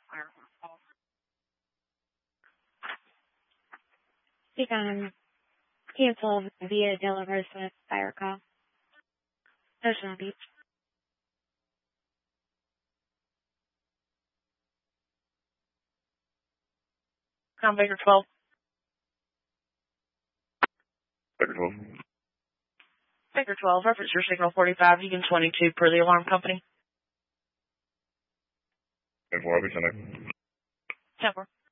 Speak on cancel via De La Rosa fire call. Ocean Beach. Crown Baker 12. Baker 12. Baker 12, reference your signal 45, Egan 22 per the alarm company. 10-4, I'll be 10. 10-4.